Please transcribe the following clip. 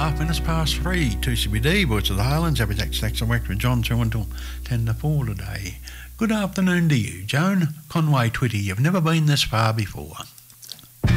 5 minutes past 3, 2CBD, Voice of the Highlands, Abby Stacks and worked with John 2 until 10 to 4 today. Good afternoon to you, Joan. Conway Twitty, you've never been this far before.